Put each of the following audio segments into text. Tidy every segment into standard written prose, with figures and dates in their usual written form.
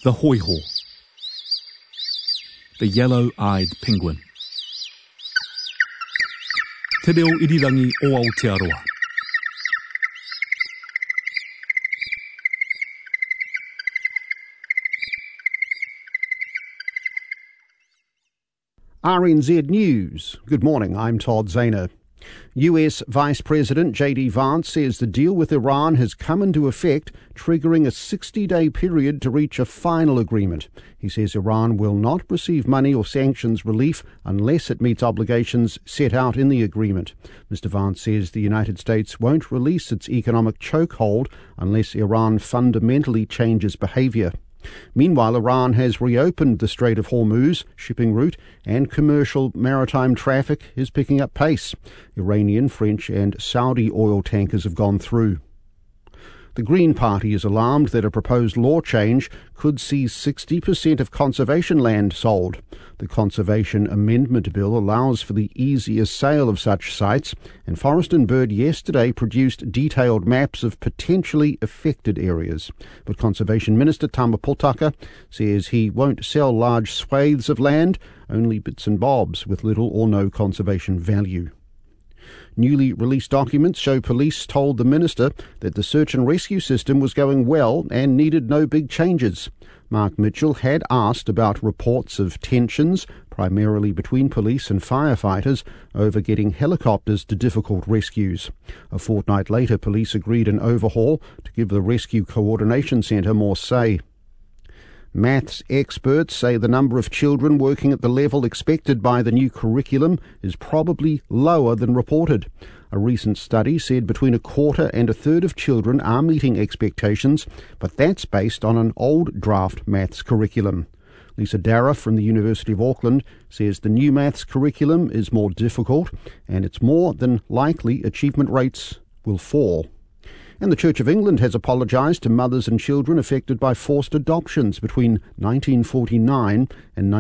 The hoiho. The yellow-eyed penguin. Te reo irirangi o Aotearoa. RNZ News. Good morning, I'm Todd Zahner. US Vice President J.D. Vance says the deal with Iran has come into effect, triggering a 60-day period to reach a final agreement. He says Iran will not receive money or sanctions relief unless it meets obligations set out in the agreement. Mr. Vance says the United States won't release its economic chokehold unless Iran fundamentally changes behaviour. Meanwhile, Iran has reopened the Strait of Hormuz shipping route and commercial maritime traffic is picking up pace. Iranian, French and Saudi oil tankers have gone through. The Green Party is alarmed that a proposed law change could see 60% of conservation land sold. The Conservation Amendment Bill allows for the easier sale of such sites, and Forest and Bird yesterday produced detailed maps of potentially affected areas. But Conservation Minister Tama Potaka says he won't sell large swathes of land, only bits and bobs with little or no conservation value. Newly released documents show police told the minister that the search and rescue system was going well and needed no big changes. Mark Mitchell had asked about reports of tensions, primarily between police and firefighters, over getting helicopters to difficult rescues. A fortnight later, police agreed an overhaul to give the Rescue Coordination Centre more say. Maths experts say the number of children working at the level expected by the new curriculum is probably lower than reported. A recent study said between a quarter and a third of children are meeting expectations, but that's based on an old draft maths curriculum. Lisa Darragh from the University of Auckland says the new maths curriculum is more difficult and it's more than likely achievement rates will fall. And the Church of England has apologised to mothers and children affected by forced adoptions between 1949 and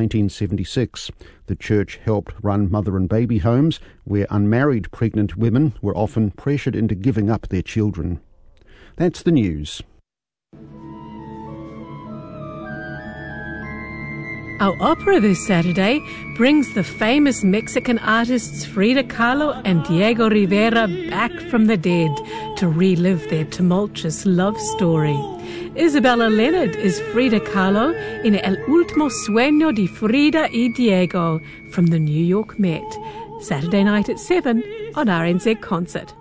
1976. The Church helped run mother and baby homes where unmarried pregnant women were often pressured into giving up their children. That's the news. Our opera this Saturday brings the famous Mexican artists Frida Kahlo and Diego Rivera back from the dead to relive their tumultuous love story. Isabella Leonard is Frida Kahlo in El Último Sueño de Frida y Diego from the New York Met. Saturday night at 7 on RNZ Concert.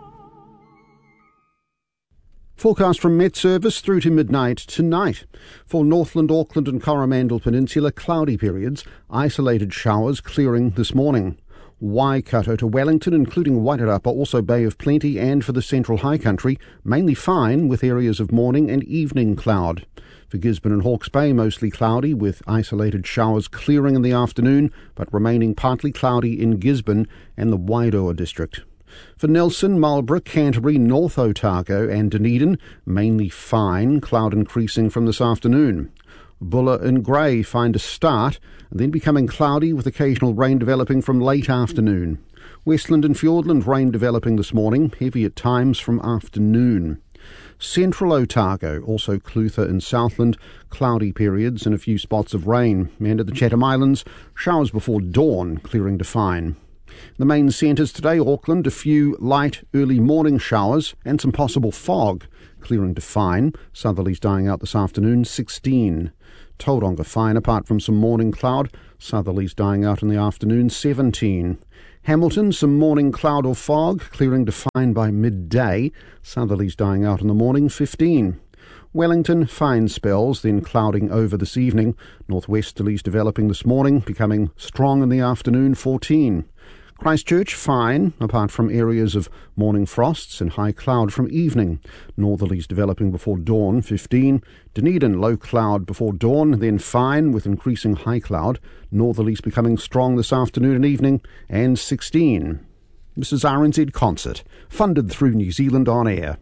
Forecast from Met Service through to midnight tonight. For Northland, Auckland and Coromandel Peninsula, cloudy periods, isolated showers clearing this morning. Waikato to Wellington, including Wairarapa, also Bay of Plenty, and for the central high country, mainly fine with areas of morning and evening cloud. For Gisborne and Hawke's Bay, mostly cloudy with isolated showers clearing in the afternoon, but remaining partly cloudy in Gisborne and the Wairoa district. For Nelson, Marlborough, Canterbury, North Otago and Dunedin, mainly fine, cloud increasing from this afternoon. Buller and Grey find a start, and then becoming cloudy with occasional rain developing from late afternoon. Westland and Fiordland, rain developing this morning, heavy at times from afternoon. Central Otago, also Clutha and Southland, cloudy periods and a few spots of rain. And at the Chatham Islands, showers before dawn, clearing to fine. The main centres today, Auckland, a few light early morning showers and some possible fog, clearing to fine. Southerlies dying out this afternoon, 16. Tauranga fine apart from some morning cloud. Southerlies dying out in the afternoon, 17. Hamilton, some morning cloud or fog, clearing to fine by midday. Southerlies dying out in the morning, 15. Wellington, fine spells, then clouding over this evening. Northwesterlies developing this morning, becoming strong in the afternoon, 14. Christchurch, fine, apart from areas of morning frosts and high cloud from evening. Northerlies developing before dawn, 15. Dunedin, low cloud before dawn, then fine with increasing high cloud. Northerlies becoming strong this afternoon and evening, and 16. This is RNZ Concert, funded through New Zealand On Air.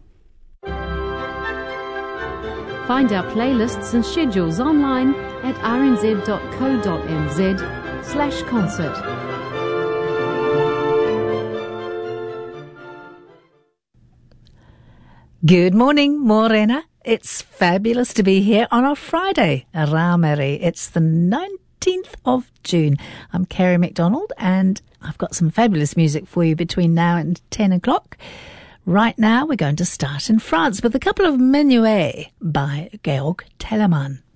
Find our playlists and schedules online at rnz.co.nz/concert. Good morning, Morena. it's fabulous to be here on a Friday, Rameri. It's the 19th of June. I'm Kerry McDonald, and I've got some fabulous music for you between now and 10 o'clock. Right now, we're going to start in France with a couple of Menuets by Georg Telemann.